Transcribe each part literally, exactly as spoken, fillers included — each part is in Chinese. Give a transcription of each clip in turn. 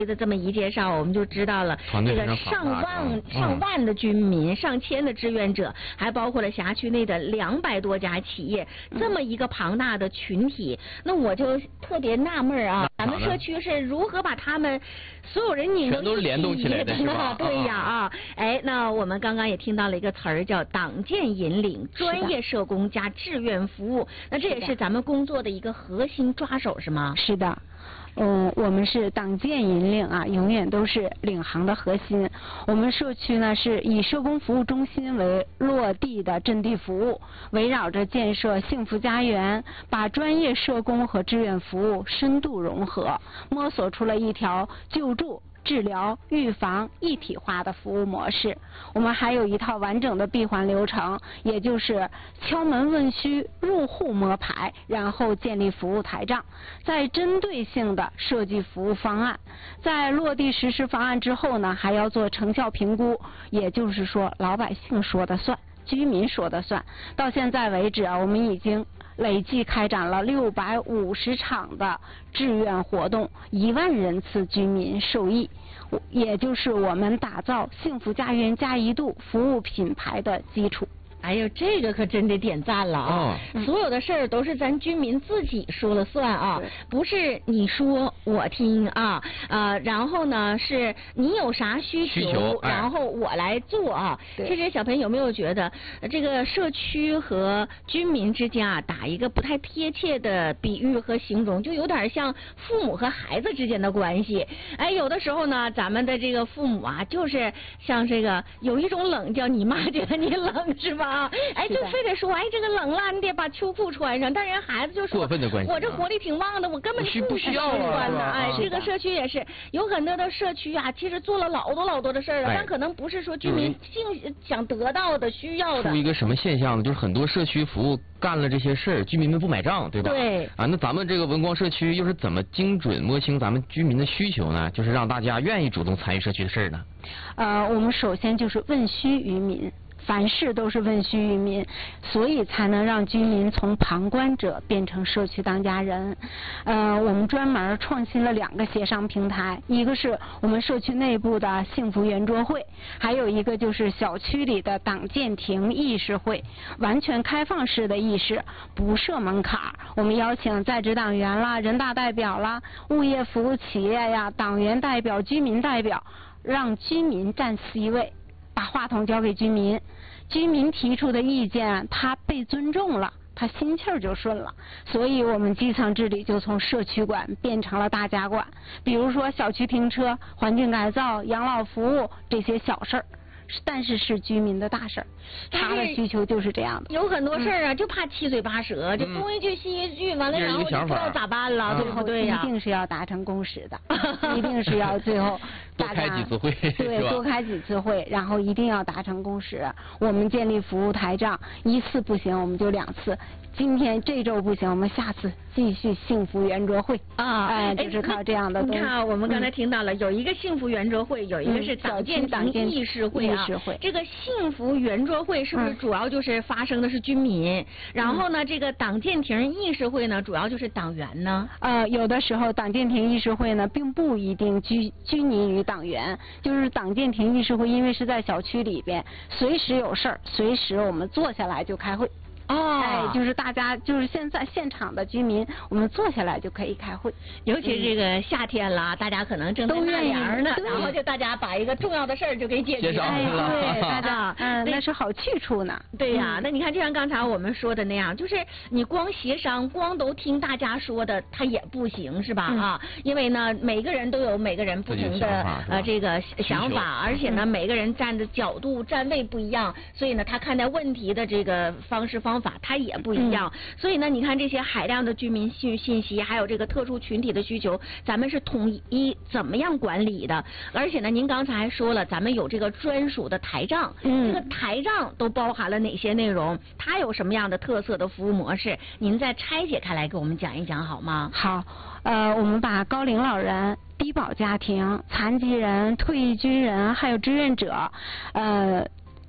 的这么一介绍，我们就知道了这个上万上万的居民、上千的志愿者，还包括了辖区内的两百多家企业，这么一个庞大的群体。那我就特别纳闷啊，咱们社区是如何把他们所有人拧到一起的？全都是联动起来的，是吧？对呀啊！哎，那我们刚刚也听到了一个词儿，叫党建引领，专业社工加志愿服务。那这也是咱们工作的一个核心抓手，是吗？ 是的。嗯，我们是党建引领啊，永远都是领航的核心。我们社区呢是以社工服务中心为落地的阵地服务，围绕着建设幸福家园，把专业社工和志愿服务深度融合，摸索出了一条救助、治疗、预防一体化的服务模式。我们还有一套完整的闭环流程，也就是敲门问需、入户摸排，然后建立服务台账，再针对性的设计服务方案。在落地实施方案之后呢，还要做成效评估，也就是说老百姓说的算，居民说的算。到现在为止啊，我们已经累计开展了六百五十场的志愿活动，一万人次居民受益，也就是我们打造幸福家园加一度服务品牌的基础。 哎呦，这个可真得点赞了啊！哦、所有的事儿都是咱居民自己说了算啊，不是你说我听啊啊，然后呢是你有啥需求， 需求然后我来做啊。其实小朋友有没有觉得这个社区和居民之间啊，打一个不太贴切的比喻和形容，就有点像父母和孩子之间的关系。哎，有的时候呢，咱们的这个父母啊，就是像这个有一种冷叫你妈觉得你冷，是吧？啊，哎，就非得说，哎，这个冷了，你得把秋裤穿上。但人孩子就说， 过分的关系， 我这活力挺旺的，我根本就不需要啊。哎， 啊这个社区也是有很多的社区啊，其实做了老多老多的事儿了， 哎、 但可能不是说居民性想得到的、需要的。 出一个什么现象呢？就是很多社区服务干了这些事儿，居民们不买账，对吧？ 对。 啊，那咱们这个文光社区又是怎么精准摸清咱们居民的需求呢？就是让大家愿意主动参与社区的事儿呢？ 呃，我们首先就是问需于民。凡事都是问需于民，所以才能让居民从旁观者变成社区当家人。呃，我们专门创新了两个协商平台，一个是我们社区内部的幸福圆桌会，还有一个就是小区里的党建亭议事会，完全开放式的议事，不设门槛。我们邀请在职党员啦、人大代表啦、物业服务企业呀、党员代表、居民代表，让居民占 C 位。把话筒交给居民，居民提出的意见他被尊重了，他心气儿就顺了。所以我们基层治理就从社区管变成了大家管，比如说小区停车、环境改造、养老服务这些小事儿，但是是居民的大事儿，他的需求就是这样的。 有很多事儿啊，嗯、就怕七嘴八舌，就东一句西一句，完了然后就不知道咋办了，对不对呀？ 一定是要达成共识的，一定是要最后多开几次会， 对，多开几次会，然后一定要达成共识。我们建立服务台账，一次不行我们就两次。今天这周不行，我们下次继续幸福圆桌会啊！ 哎，就是靠这样的东西。 你看，我们刚才听到了，有一个幸福圆桌会，有一个是党建亭议事会啊。这个幸福圆桌会是不是主要就是发生的是居民？然后呢，这个党建亭议事会呢，主要就是党员呢？ 呃，有的时候党建亭议事会呢，并不一定拘拘泥于党员，就是党建亭议事会，因为是在小区里边，随时有事儿，随时我们坐下来就开会。 哦， 哎，就是大家就是现在现场的居民，我们坐下来就可以开会。 尤其是这个夏天了，嗯、大家可能正在纳凉呢，然后就大家把一个重要的事儿就给解决了。 哎，对，大家嗯，那是好去处呢。 对呀、啊，嗯、那你看，就像刚才我们说的那样，就是你光协商，光都听大家说的，它也不行，是吧？嗯、啊，因为呢，每个人都有每个人不同的呃这个想法，而且呢，每个人站的角度、站位不一样，所以呢，他看待问题的这个方式方法它也不一样，嗯、所以呢，你看这些海量的居民信信息，还有这个特殊群体的需求，咱们是统一怎么样管理的？而且呢，您刚才还说了，咱们有这个专属的台账，嗯、这个台账都包含了哪些内容？它有什么样的特色的服务模式？您再拆解开来给我们讲一讲好吗？ 好，呃，我们把高龄老人、低保家庭、残疾人、退役军人还有志愿者，呃。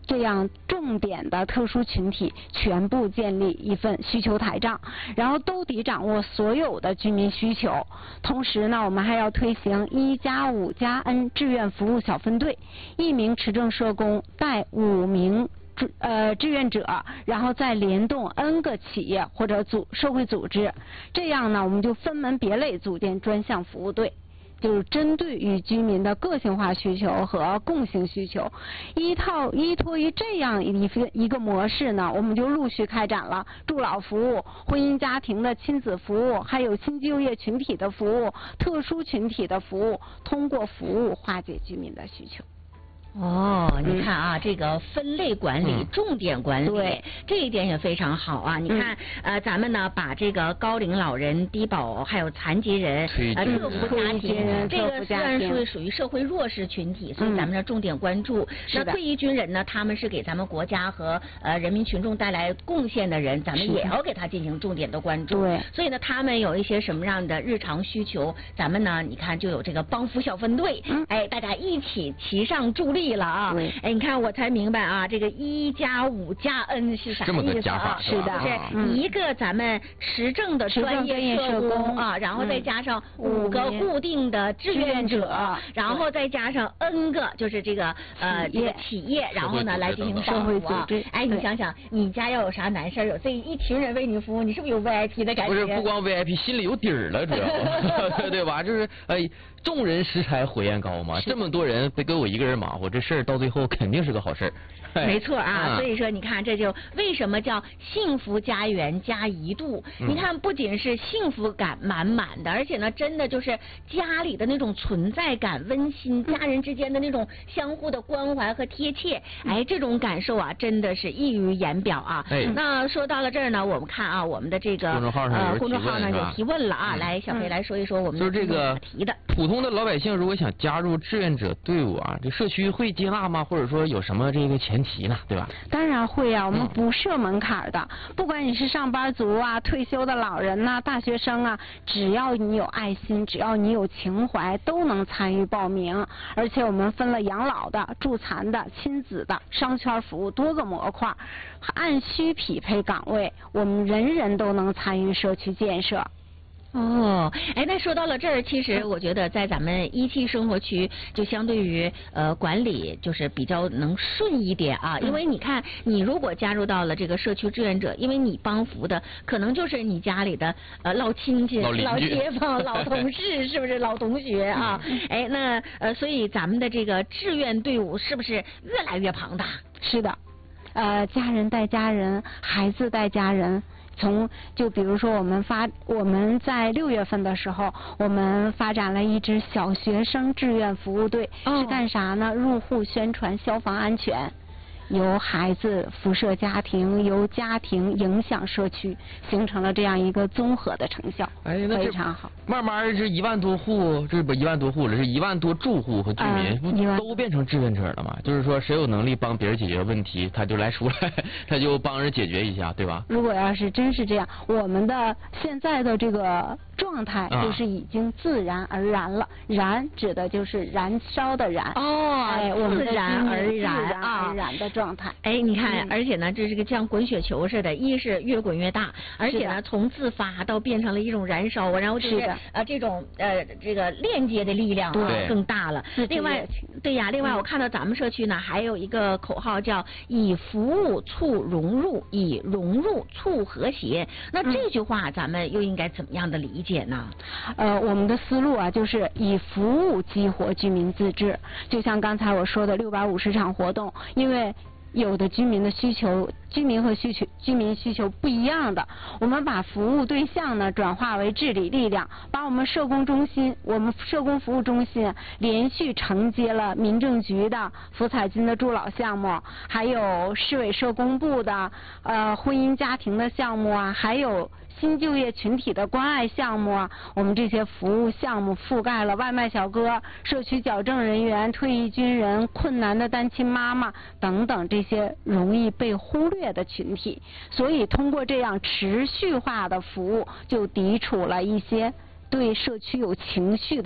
这样重点的特殊群体全部建立一份需求台账，然后兜底掌握所有的居民需求。同时呢，我们还要推行一加五加 N 志愿服务小分队，一名持证社工带五名呃志愿者，然后再联动 N 个企业或者组社会组织，这样呢，我们就分门别类组建专项服务队。就是针对于居民的个性化需求和共性需求，依套依托于这样一个一个模式呢，我们就陆续开展了助老服务、婚姻家庭的亲子服务，还有新就业群体的服务、特殊群体的服务，通过服务化解居民的需求。 哦，你看啊，嗯、这个分类管理、嗯、重点管理， 对， 这一点也非常好啊。你看，嗯、呃，咱们呢把这个高龄老人、低保还有残疾人、呃特福家庭，这个虽然是属于社会弱势群体，所以咱们要重点关注。嗯、那退役军人呢，他们是给咱们国家和呃人民群众带来贡献的人，咱们也要给他进行重点的关注。 对， 所以呢，他们有一些什么样的日常需求，咱们呢，你看就有这个帮扶小分队，嗯、哎，大家一起齐上助力了啊！哎，你看我才明白啊，这个一加五加 N 是啥意思啊？ 是的， 就是一个咱们持证的专业社工啊，然后再加上五个固定的志愿者，然后再加上 N 个就是这个呃这个企业，然后呢来进行帮扶啊。哎，你想想，你家要有啥难事，有这一群人为你服务，你是不是有 V I P 的感觉？ 不是，不光 V I P， 心里有底儿了，知道吗？对吧？就是哎。众人拾柴火焰高嘛，这么多人得给我一个人忙活，这事儿到最后肯定是个好事儿。 没错啊，所以说你看，这就为什么叫幸福家园加一度？嗯、你看，不仅是幸福感满满的，而且呢，真的就是家里的那种存在感、温馨，家人之间的那种相互的关怀和贴切，哎，这种感受啊，真的是溢于言表啊。 哎、 那说到了这儿呢，我们看啊，我们的这个公众号上呃公众号呢有提问了啊， 嗯、 来，小飞来说一说我们就是这个提的。 普通的老百姓如果想加入志愿者队伍啊，这社区会接纳吗？或者说有什么这个前提呢？对吧？ 当然会啊，我们不设门槛的，嗯、不管你是上班族啊、退休的老人呐、啊、大学生啊，只要你有爱心，只要你有情怀，都能参与报名。而且我们分了养老的、助残的、亲子的、商圈服务多个模块，按需匹配岗位，我们人人都能参与社区建设。 哦，哎，那说到了这儿，其实我觉得在咱们一期生活区，就相对于呃管理就是比较能顺一点啊，因为你看，你如果加入到了这个社区志愿者，因为你帮扶的可能就是你家里的呃老亲戚、老街坊、老同事，是不是老同学啊？哎，那呃，所以咱们的这个志愿队伍是不是越来越庞大？ 是的，呃，家人带家人，孩子带家人。从就比如说我们发我们在六月份的时候，我们发展了一支小学生志愿服务队，哦、是干啥呢？入户宣传消防安全。由孩子辐射家庭，由家庭影响社区，形成了这样一个综合的成效， 哎，那非常好。 慢慢这一万多户，这不一万多户了，是一万多住户和居民，呃、都变成志愿者了嘛？就是说，谁有能力帮别人解决问题，他就来出来，他就帮人解决一下，对吧？ 如果要是真是这样，我们的现在的这个状态就是已经自然而然了。啊、燃指的就是燃烧的燃。 哦， 哎，我们自然而然啊，自然而然的状态。 哎，你看，嗯、而且呢，这是个像滚雪球似的，一是越滚越大，而且呢，从自发到变成了一种燃烧，然后就是呃这种呃这个链接的力量啊更大了。另外，对呀，另外我看到咱们社区呢还有一个口号叫以服务促融入，以融入促和谐。那这句话咱们又应该怎么样的理解呢？ 呃，我们的思路啊，就是以服务激活居民自治。就像刚才我说的六百五十场活动，因为有的居民的需求，居民和需求居民需求不一样的，我们把服务对象呢转化为治理力量，把我们社工中心，我们社工服务中心连续承接了民政局的福彩金的助老项目，还有市委社工部的呃婚姻家庭的项目啊，还有新就业群体的关爱项目啊，我们这些服务项目覆盖了外卖小哥、社区矫正人员、退役军人、困难的单亲妈妈等等这些容易被忽略的群体。所以通过这样持续化的服务，就抵触了一些对社区有情绪的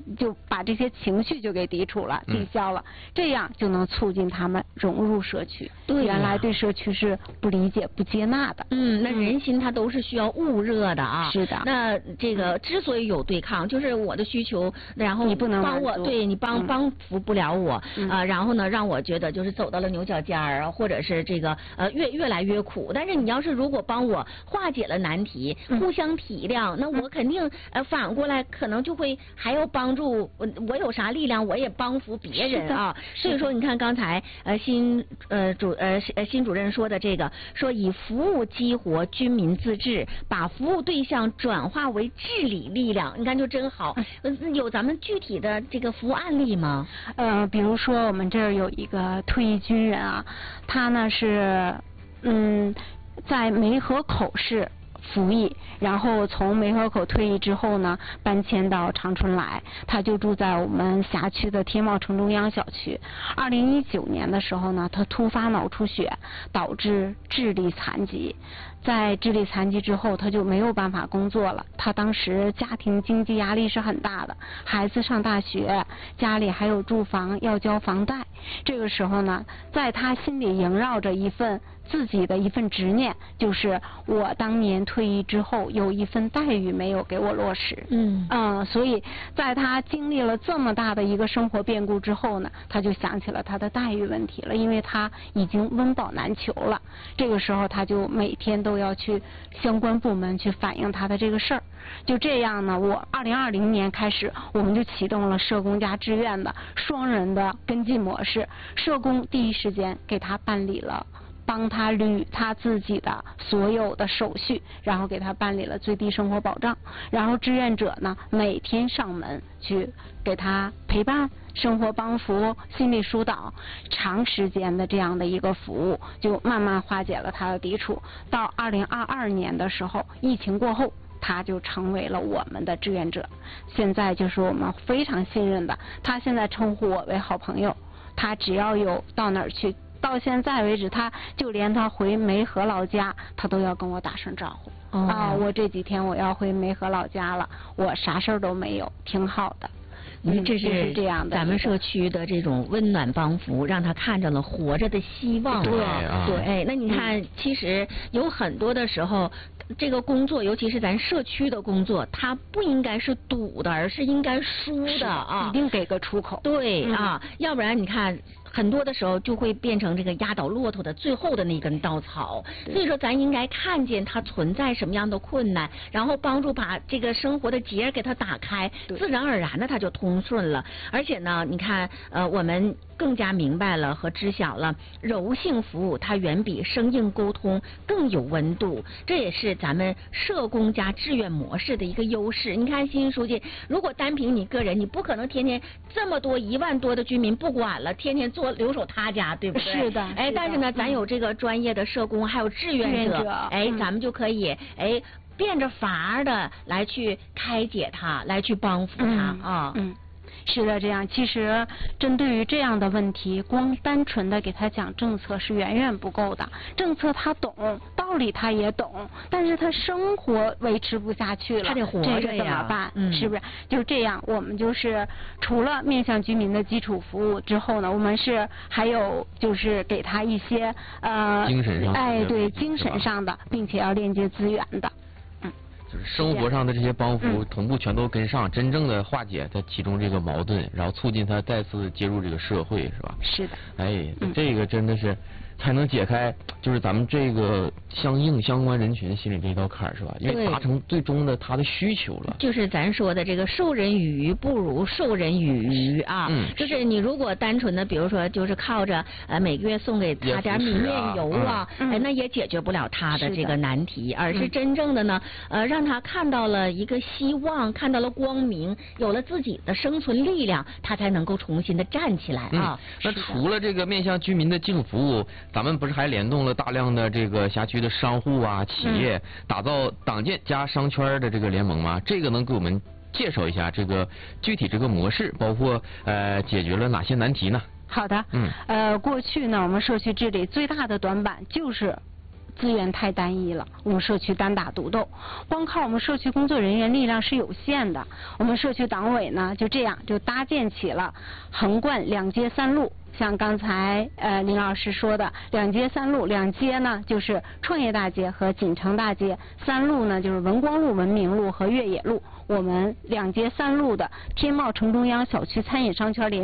就把这些情绪就给抵触了、抵消了，嗯、这样就能促进他们融入社区。 对、 原来对社区是不理解、不接纳的。 嗯，那人心它都是需要捂热的啊。 是的。 那这个之所以有对抗，就是我的需求，然后你不能帮我，对你帮、嗯、帮扶不了我啊、 嗯呃，然后呢，让我觉得就是走到了牛角尖儿，或者是这个呃越越来越苦。但是你要是如果帮我化解了难题， 嗯、 互相体谅，那我肯定呃反过来可能就会还要帮助我，我有啥力量我也帮扶别人啊。所以说你看刚才呃新呃主呃新主任说的这个，说以服务激活军民自治，把服务对象转化为治理力量，你看就真好。嗯、有咱们具体的这个服务案例吗？ 呃，比如说我们这儿有一个退役军人啊，他呢是嗯在梅河口市服役，然后从梅河口退役之后呢，搬迁到长春来，他就住在我们辖区的天茂城中央小区。二零一九年的时候呢，他突发脑出血，导致智力残疾。在智力残疾之后，他就没有办法工作了。他当时家庭经济压力是很大的，孩子上大学，家里还有住房要交房贷。这个时候呢，在他心里萦绕着一份自己的一份执念，就是我当年退役之后有一份待遇没有给我落实。 嗯嗯，所以在他经历了这么大的一个生活变故之后呢，他就想起了他的待遇问题了，因为他已经温饱难求了。这个时候他就每天都要去相关部门去反映他的这个事儿。就这样呢，我二零二零年开始，我们就启动了社工加志愿的双人的跟进模式。社工第一时间给他办理了，帮他捋他自己的所有的手续，然后给他办理了最低生活保障。然后志愿者呢，每天上门去给他陪伴、生活帮扶、心理疏导，长时间的这样的一个服务，就慢慢化解了他的抵触。到二零二二年的时候，疫情过后，他就成为了我们的志愿者，现在就是我们非常信任的。他现在称呼我为好朋友，他只要有到哪儿去，到现在为止，他就连他回梅河老家，他都要跟我打声招呼。 哦、 啊，我这几天我要回梅河老家了，我啥事儿都没有，挺好的。 嗯，这是这样的， 咱们社区的这种温暖帮扶，让他看着了活着的希望。 对啊，对，哎，那你看，其实有很多的时候，这个工作，尤其是咱社区的工作，它不应该是堵的，而是应该舒的啊， 一定给个出口。 对、嗯、啊，要不然你看。很多的时候就会变成这个压倒骆驼的最后的那根稻草，所以说咱应该看见它存在什么样的困难，然后帮助把这个生活的结给它打开，自然而然的它就通顺了。而且呢，你看，呃，我们更加明白了和知晓了柔性服务它远比生硬沟通更有温度，这也是咱们社工加志愿模式的一个优势。你看，新书记，如果单凭你个人，你不可能天天这么多一万多的居民不管了，天天做留守他家，对不对？ 是的。 哎，但是呢，咱有这个专业的社工，还有志愿者，哎，咱们就可以哎变着法儿的来去开解他，来去帮扶他啊。 嗯。是的，这样其实针对于这样的问题，光单纯的给他讲政策是远远不够的。政策他懂，道理他也懂，但是他生活维持不下去了， 他得活着呀， 这个怎么办？ 嗯， 是不是？就是这样，我们就是除了面向居民的基础服务之后呢，我们是还有就是给他一些呃精神上哎对精神上的，并且要链接资源的。 就是生活上的这些帮扶同步全都跟上，真正的化解他其中这个矛盾，然后促进他再次接入这个社会，是吧？ 是的。 哎，这个真的是才能解开，就是咱们这个相应相关人群心里这一道坎儿，是吧？因为达成最终的他的需求了。 就是咱说的这个授人以鱼不如授人以渔啊。 嗯。 就是你如果单纯的，比如说就是靠着呃每个月送给他点米面油啊， 嗯、 哎，那也解决不了他的这个难题，而是真正的呢，呃，让他看到了一个希望，看到了光明，有了自己的生存力量，他才能够重新的站起来啊。 嗯、那除了这个面向居民的基础服务，咱们不是还联动了大量的这个辖区的商户啊、企业，嗯、打造党建加商圈的这个联盟吗？这个能给我们介绍一下这个具体这个模式，包括呃解决了哪些难题呢？ 好的， 嗯， 呃，过去呢，我们社区治理最大的短板就是资源太单一了，我们社区单打独斗，光靠我们社区工作人员力量是有限的。我们社区党委呢就这样就搭建起了横贯两街三路。像刚才呃林老师说的，两街三路，两街呢就是创业大街和锦城大街，三路呢就是文光路、文明路和越野路。我们两街三路的天茂城中央小区餐饮商圈联